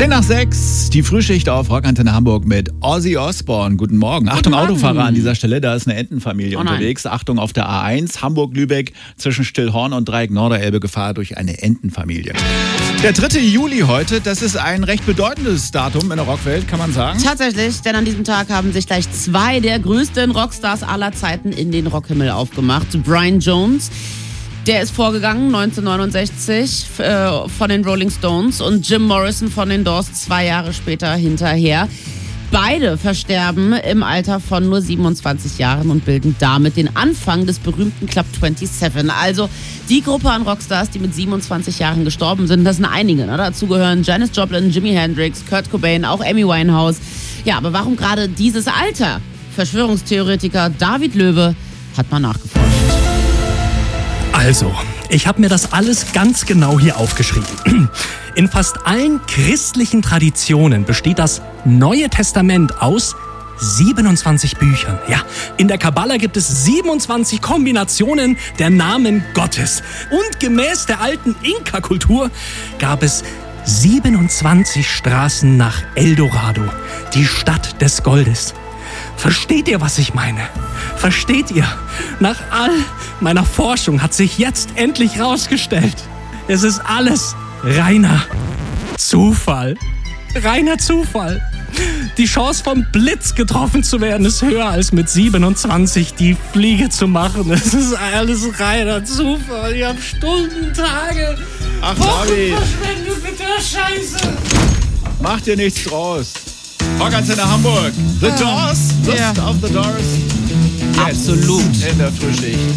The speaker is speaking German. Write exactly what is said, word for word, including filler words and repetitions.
zehn nach sechs, die Frühschicht auf Rockantenne Hamburg mit Ozzy Osbourne. Guten Morgen. Achtung, Morgen. Autofahrer an dieser Stelle, da ist eine Entenfamilie Oh unterwegs. Achtung auf der A eins, Hamburg-Lübeck, zwischen Stillhorn und Dreieck Norderelbe, Gefahr durch eine Entenfamilie. Der dritte Juli heute, das ist ein recht bedeutendes Datum in der Rockwelt, kann man sagen. Tatsächlich, denn an diesem Tag haben sich gleich zwei der größten Rockstars aller Zeiten in den Rockhimmel aufgemacht. Brian Jones, der ist vorgegangen neunzehnhundertneunundsechzig äh, von den Rolling Stones, und Jim Morrison von den Doors zwei Jahre später hinterher. Beide versterben im Alter von nur siebenundzwanzig Jahren und bilden damit den Anfang des berühmten Club siebenundzwanzig. Also die Gruppe an Rockstars, die mit siebenundzwanzig Jahren gestorben sind, das sind einige. Ne? Dazu gehören Janis Joplin, Jimi Hendrix, Kurt Cobain, auch Amy Winehouse. Ja, aber warum gerade dieses Alter? Verschwörungstheoretiker David Löwe hat mal nachgeforscht. Also, ich habe mir das alles ganz genau hier aufgeschrieben. In fast allen christlichen Traditionen besteht das Neue Testament aus siebenundzwanzig Büchern. Ja, in der Kabbala gibt es siebenundzwanzig Kombinationen der Namen Gottes. Und gemäß der alten Inka-Kultur gab es siebenundzwanzig Straßen nach El Dorado, die Stadt des Goldes. Versteht ihr, was ich meine? Versteht ihr? Nach all meiner Forschung hat sich jetzt endlich rausgestellt, es ist alles reiner Zufall. Reiner Zufall. Die Chance vom Blitz getroffen zu werden ist höher als mit siebenundzwanzig die Fliege zu machen. Es ist alles reiner Zufall. Ich hab Stunden, Tage, Ach, Wochen David, verschwendet mit der Scheiße. mach dir nichts draus. Rockantenne Hamburg, The Doors, Lust Ja. auf The Doors. Jetzt Absolut. in der Frühschicht.